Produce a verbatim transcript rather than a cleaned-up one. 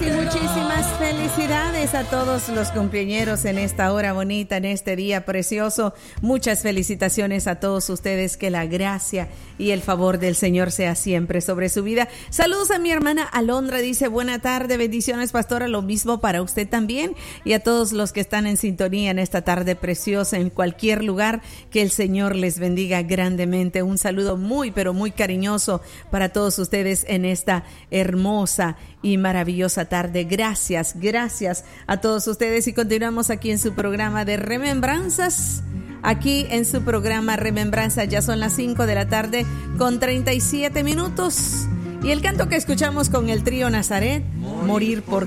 y muchísimas felicidades a todos los cumpleañeros en esta hora bonita, en este día precioso. Muchas felicitaciones a todos ustedes, que la gracia y el favor del Señor sea siempre sobre su vida. Saludos a mi hermana Alondra, dice buena tarde, bendiciones pastora, lo mismo para usted también y a todos los que están en sintonía en esta tarde preciosa en cualquier lugar, que el Señor les bendiga grandemente. Un saludo muy pero muy cariñoso para todos ustedes en esta hermosa y maravillosa tarde. Gracias, gracias a todos ustedes y continuamos aquí en su programa de Remembranzas. Aquí en su programa Remembranza ya son las cinco de la tarde con treinta y siete minutos. Y el canto que escuchamos con el trío Nazaret, Morir por